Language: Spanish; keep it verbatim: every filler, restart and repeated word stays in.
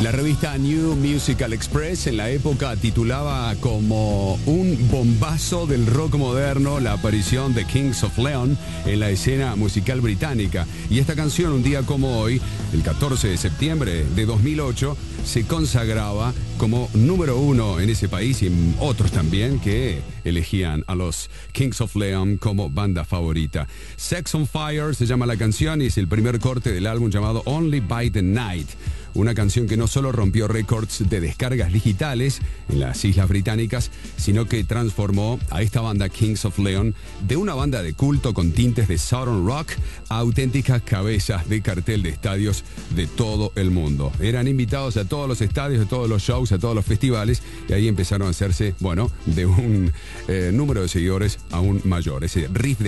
La revista New Musical Express en la época titulaba como un bombazo del rock moderno la aparición de Kings of Leon en la escena musical británica. Y esta canción, un día como hoy, el catorce de septiembre de dos mil ocho, se consagraba como número uno en ese país y en otros también que elegían a los Kings of Leon como banda favorita. Sex on Fire se llama la canción y es el primer corte del álbum llamado Only by the Night. Una canción que no solo rompió récords de descargas digitales en las Islas Británicas, sino que transformó a esta banda Kings of Leon de una banda de culto con tintes de Southern Rock a auténticas cabezas de cartel de estadios de todo el mundo. Eran invitados a todos los estadios, a todos los shows, a todos los festivales, y ahí empezaron a hacerse, bueno, de un eh, número de seguidores aún mayor. Ese riff de